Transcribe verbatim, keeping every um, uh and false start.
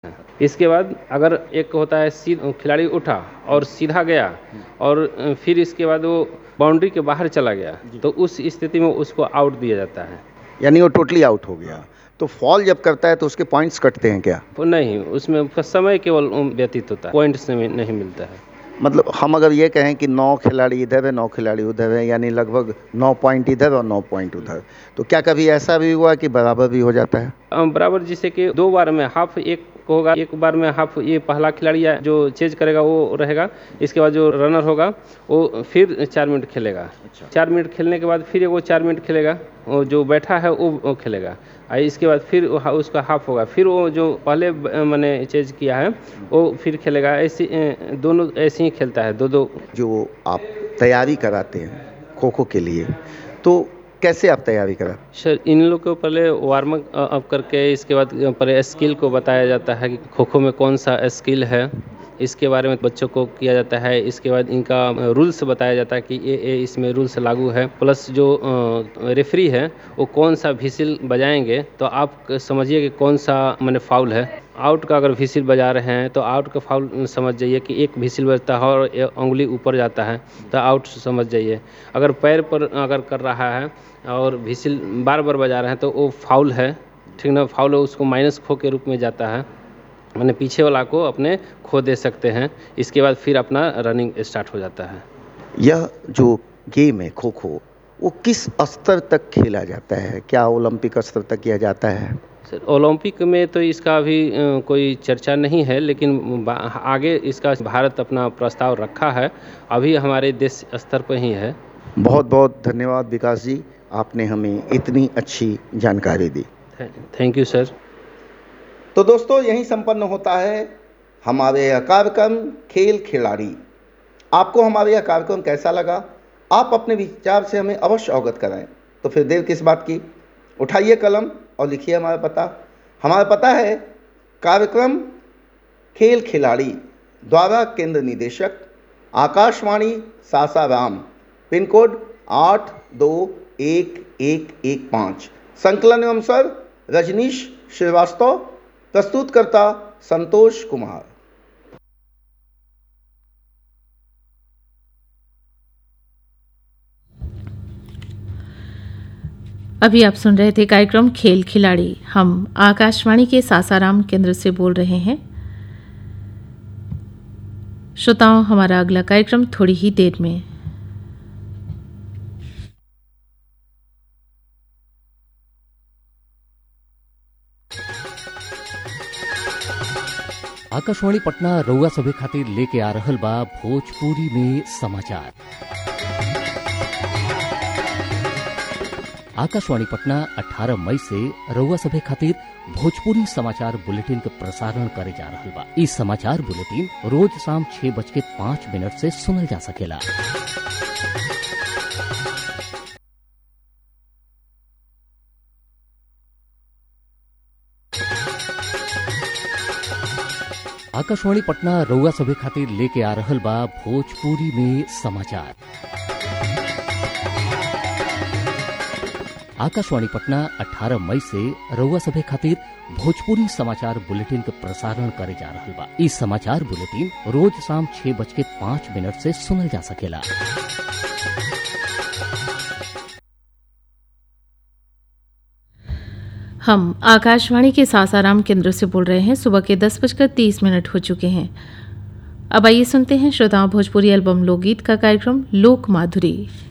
इसके बाद अगर एक होता है सी खिलाड़ी उठा और सीधा गया और फिर इसके बाद वो बाउंड्री के बाहर चला गया तो उस स्थिति में उसको आउट दिया जाता है। यानी वो टोटली आउट हो गया। तो फॉल जब करता है तो उसके पॉइंट्स कटते हैं क्या? तो नहीं, उसमें उसका समय केवल व्यतीत होता है, पॉइंट्स नहीं मिलता है। मतलब हम अगर ये कहें कि नौ खिलाड़ी इधर है, नौ खिलाड़ी उधर है, यानी लगभग नौ पॉइंट इधर और नौ पॉइंट उधर, तो क्या कभी ऐसा भी हुआ कि बराबर भी हो जाता है? बराबर जैसे कि दो बार में हाफ एक होगा, एक बार में हाफ ये पहला खिलाड़ी जो चेज करेगा वो रहेगा, इसके बाद जो रनर होगा वो फिर चार मिनट खेलेगा। अच्छा। चार मिनट खेलने के बाद फिर वो चार मिनट खेलेगा, वो जो बैठा है वो, वो खेलेगा। इसके बाद फिर उसका हाफ होगा, फिर वो जो पहले मैंने चेज किया है वो फिर खेलेगा। ऐसे दोनों ऐसे ही खेलता है, दो दो। जो आप तैयारी कराते हैं खो खो के लिए, तो कैसे आप तैयारी करा? सर, इन लोग को पहले वार्म अप करके इसके बाद पहले स्किल को बताया जाता है कि खो खो में कौन सा स्किल है, इसके बारे में बच्चों को किया जाता है। इसके बाद इनका रूल्स बताया जाता है कि ये ये इसमें रूल्स लागू है। प्लस जो रेफरी है वो कौन सा व्हिसिल बजाएंगे तो आप समझिए कि कौन सा माने फाउल है। आउट का अगर व्हिसिल बजा रहे हैं तो आउट का फाउल समझ जाइए कि एक व्हिसिल बजता है और उंगली ऊपर जाता है तो आउट समझ जाइए। अगर पैर पर अगर कर रहा है और व्हिसिल बार बार बजा रहे हैं तो वो फाउल है, ठीक ना। फाउल है, उसको माइनस खो के रूप में जाता है, मैंने पीछे वाला को अपने खो दे सकते हैं। इसके बाद फिर अपना रनिंग स्टार्ट हो जाता है। यह जो गेम है खो खो, वो किस स्तर तक खेला जाता है? क्या ओलंपिक स्तर तक किया जाता है? सर, ओलंपिक में तो इसका अभी कोई चर्चा नहीं है, लेकिन आगे इसका भारत अपना प्रस्ताव रखा है, अभी हमारे देश स्तर पर ही है। बहुत बहुत धन्यवाद विकास जी, आपने हमें इतनी अच्छी जानकारी दी। Thank you sir. तो दोस्तों, यहीं संपन्न होता है हमारे यह कार्यक्रम खेल खिलाड़ी। आपको हमारा यह कार्यक्रम कैसा लगा? आप अपने विचार से हमें अवश्य अवगत कराएं। तो फिर देर किस बात की, उठाइए कलम और लिखिए हमारा पता। हमारा पता है कार्यक्रम खेल खिलाड़ी, द्वारा केंद्र निदेशक आकाशवाणी सासाराम, पिन कोड आठ दो एक एक एक पाँच। संकलन एवं सर रजनीश श्रीवास्तव, प्रस्तुतकर्ता संतोष कुमार। अभी आप सुन रहे थे कार्यक्रम खेल खिलाड़ी। हम आकाशवाणी के सासाराम केंद्र से बोल रहे हैं। श्रोताओं, हमारा अगला कार्यक्रम थोड़ी ही देर में। आकाशवाणी पटना रउआ सभे खातिर लेके आ रहल बा भोजपुरी में समाचार। आकाशवाणी पटना अठारह मई से रउआ सभे खातिर भोजपुरी समाचार बुलेटिन के प्रसारण करे जा रहल बा। इस समाचार बुलेटिन रोज शाम छह बज के पाँच मिनट से सुनल जा सकेला। आकाशवाणी पटना रउआ सभे खातिर लेके आ रहल बा भोजपुरी में समाचार। आकाशवाणी पटना अठारह मई से रउआ सभे खातिर भोजपुरी समाचार बुलेटिन के प्रसारण करे जा रहल बा। इस समाचार बुलेटिन रोज शाम छह बज के पाँच मिनट से सुनल जा सकेला। हम आकाशवाणी के सासाराम केंद्र से बोल रहे हैं। सुबह के दस बजकर तीस मिनट हो चुके हैं। अब आइए सुनते हैं श्रोताओं भोजपुरी एल्बम लोकगीत का कार्यक्रम लोक माधुरी।